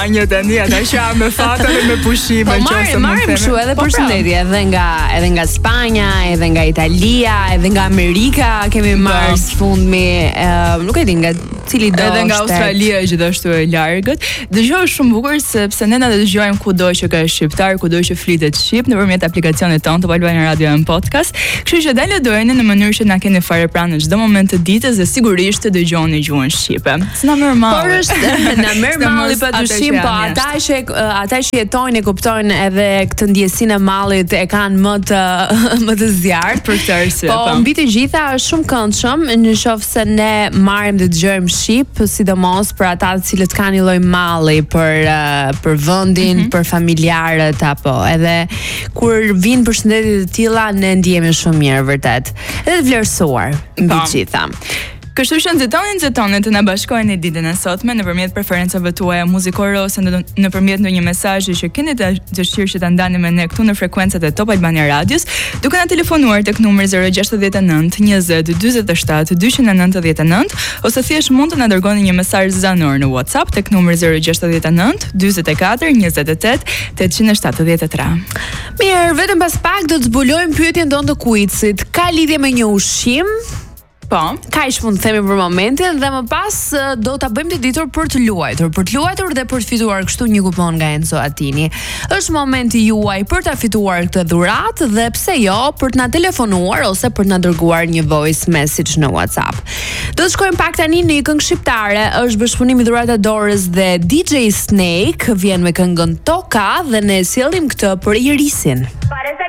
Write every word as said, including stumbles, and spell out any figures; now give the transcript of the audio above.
Një tani ata që me fatë dhe me pushime. Po marrim, marrim kështu edhe përshëndetje edhe nga edhe nga Spanja, edhe nga Italia, edhe nga Amerika kemi marrë sfundmi, nuk e di nga cili do. Edhe nga Australia gjithashtu e largët. Dëgjoj shumë bukur sepse ne na dëgjojmë kudo që ka shqiptar, kudo që flitet shqip nëpërmjet aplikacionit tonë të Albania Radio në podcast. Kështu që dalë dojeni në mënyrë që na keni fare pranë në çdo moment të ditës dhe sigurisht të dëgjoni gjuhën shqipe. S'na merr malli. Por është na merr malli padyshim. Po ata që ata që jetojnë e kuptojnë edhe këtë ndjesinë e mallit e kanë më të më të zjarrt për këtë arsye. Po mbi të gjitha është shumë këndshëm nëse ne marrim dhe dëgjojmë shqip, sidomos për ata të cilët kanë një lloj malli për për vendin, mm -hmm. për familjarët apo edhe kur vinë përshëndetje të tilla ne ndjehemi shumë mirë vërtet. Edhe të vlerësuar mbi të gjitha. Kështu që nxitoni nxitoni të na bashkoheni ditën e sotme nëpërmjet preferencave tuaja muzikore ose nëpërmjet ndonjë mesazhi që keni dëshirë që ta ndani me ne këtu në frekuencat e Top Albania Radios, duke na telefonuar tek numri zero gjasht nënt njëzet dyzet e shtat dyqin e nëntëdhjetë e nëntë ose thjesht mund të na dërgoni një mesazh zanor në WhatsApp tek numri zero gjasht nënt dyzet e katër njëzet e tetë tetëqind e shtatëdhjetë e tre. Mirë, vetëm pas pak do të zbulojmë pyetjen tonë të quizit. Ka lidhje me një ushqim? Po, ka ish mund të themi për momentin dhe më pas do ta bëjmë të ditur për të luajtur, për të luajtur dhe për të fituar kështu një kupon nga Enzo Attini. Është momenti juaj për ta fituar këtë dhuratë dhe pse jo për të na telefonuar ose për të na dërguar një voice message në WhatsApp. Do të shkojmë pak tani në një këngë shqiptare, është bashkëpunimi dhuratë Dorës dhe D J Snake, vjen me këngën Toka dhe ne sjellim këtë për Irisin.